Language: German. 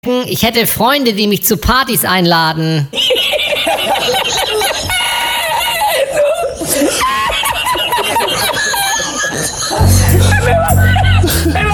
Ich hätte Freunde, die mich zu Partys einladen.